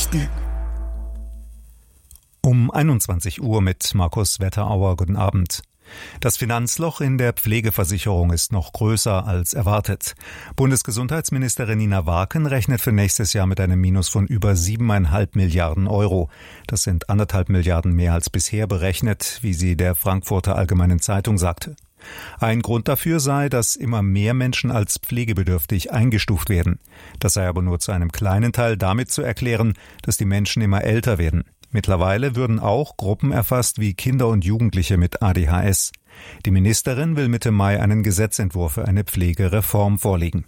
Nachrichten. Um 21 Uhr mit Markus Wetterauer. Guten Abend. Das Finanzloch in der Pflegeversicherung ist noch größer als erwartet. Bundesgesundheitsministerin Nina Warken rechnet für nächstes Jahr mit einem Minus von über 7,5 Milliarden Euro. Das sind 1,5 Milliarden mehr als bisher berechnet, wie sie der Frankfurter Allgemeinen Zeitung sagte. Ein Grund dafür sei, dass immer mehr Menschen als pflegebedürftig eingestuft werden. Das sei aber nur zu einem kleinen Teil damit zu erklären, dass die Menschen immer älter werden. Mittlerweile würden auch Gruppen erfasst wie Kinder und Jugendliche mit ADHS. Die Ministerin will Mitte Mai einen Gesetzentwurf für eine Pflegereform vorlegen.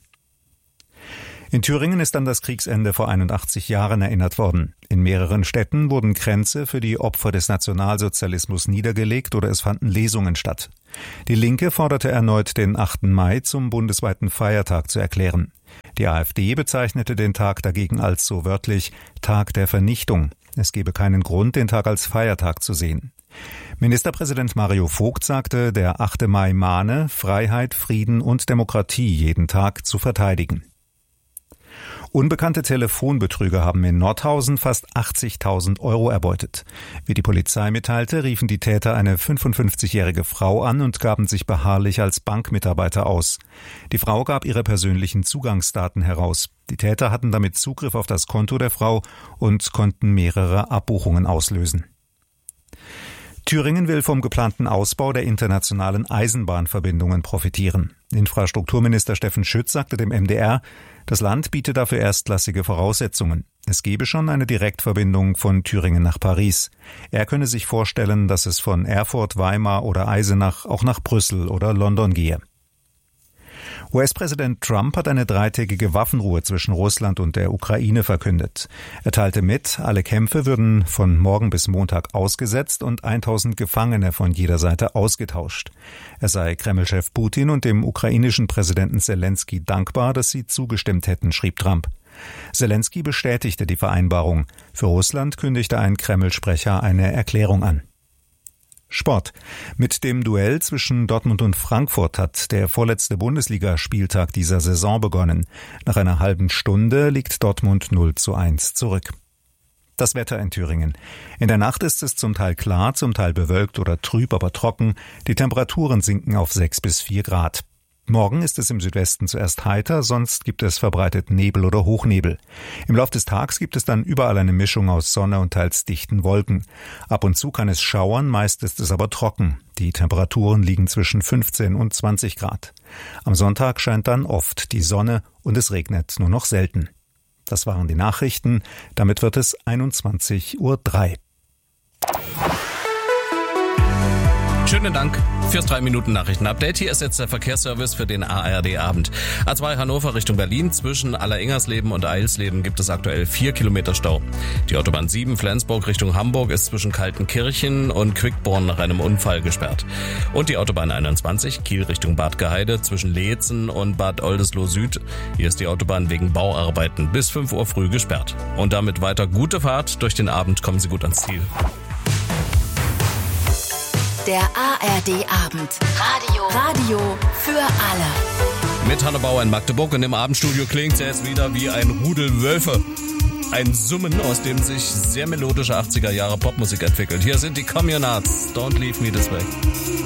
In Thüringen ist an das Kriegsende vor 81 Jahren erinnert worden. In mehreren Städten wurden Kränze für die Opfer des Nationalsozialismus niedergelegt oder es fanden Lesungen statt. Die Linke forderte erneut, den 8. Mai zum bundesweiten Feiertag zu erklären. Die AfD bezeichnete den Tag dagegen als so wörtlich Tag der Vernichtung. Es gebe keinen Grund, den Tag als Feiertag zu sehen. Ministerpräsident Mario Vogt sagte, der 8. Mai mahne, Freiheit, Frieden und Demokratie jeden Tag zu verteidigen. Unbekannte Telefonbetrüger haben in Nordhausen fast 80.000 Euro erbeutet. Wie die Polizei mitteilte, riefen die Täter eine 55-jährige Frau an und gaben sich beharrlich als Bankmitarbeiter aus. Die Frau gab ihre persönlichen Zugangsdaten heraus. Die Täter hatten damit Zugriff auf das Konto der Frau und konnten mehrere Abbuchungen auslösen. Thüringen will vom geplanten Ausbau der internationalen Eisenbahnverbindungen profitieren. Infrastrukturminister Steffen Schütz sagte dem MDR, das Land biete dafür erstklassige Voraussetzungen. Es gebe schon eine Direktverbindung von Thüringen nach Paris. Er könne sich vorstellen, dass es von Erfurt, Weimar oder Eisenach auch nach Brüssel oder London gehe. US-Präsident Trump hat eine 3-tägige Waffenruhe zwischen Russland und der Ukraine verkündet. Er teilte mit, alle Kämpfe würden von morgen bis Montag ausgesetzt und 1.000 Gefangene von jeder Seite ausgetauscht. Er sei Kreml-Chef Putin und dem ukrainischen Präsidenten Selenskyj dankbar, dass sie zugestimmt hätten, schrieb Trump. Selenskyj bestätigte die Vereinbarung. Für Russland kündigte ein Kreml-Sprecher eine Erklärung an. Sport. Mit dem Duell zwischen Dortmund und Frankfurt hat der vorletzte Bundesligaspieltag dieser Saison begonnen. Nach einer halben Stunde liegt Dortmund 0:1 zurück. Das Wetter in Thüringen. In der Nacht ist es zum Teil klar, zum Teil bewölkt oder trüb, aber trocken. Die Temperaturen sinken auf 6 bis 4 Grad. Morgen ist es im Südwesten zuerst heiter, sonst gibt es verbreitet Nebel oder Hochnebel. Im Lauf des Tages gibt es dann überall eine Mischung aus Sonne und teils dichten Wolken. Ab und zu kann es schauern, meist ist es aber trocken. Die Temperaturen liegen zwischen 15 und 20 Grad. Am Sonntag scheint dann oft die Sonne und es regnet nur noch selten. Das waren die Nachrichten. Damit wird es 21:03 Uhr. Schönen Dank fürs 3-Minuten-Nachrichten-Update. Hier ist jetzt der Verkehrsservice für den ARD-Abend. A2 Hannover Richtung Berlin. Zwischen Alleringhersleben und Eilsleben gibt es aktuell 4 Kilometer Stau. Die Autobahn 7 Flensburg Richtung Hamburg ist zwischen Kaltenkirchen und Quickborn nach einem Unfall gesperrt. Und die Autobahn 21 Kiel Richtung Bad Gaheide zwischen Leetzen und Bad Oldesloe Süd. Hier ist die Autobahn wegen Bauarbeiten bis 5 Uhr früh gesperrt. Und damit weiter gute Fahrt. Durch den Abend kommen Sie gut ans Ziel. Der ARD-Abend. Radio für alle. Mit Hanne Bauer in Magdeburg und im Abendstudio klingt es wieder wie ein Rudel Wölfe. Ein Summen, aus dem sich sehr melodische 80er Jahre Popmusik entwickelt. Hier sind die Communards. Don't leave me this way.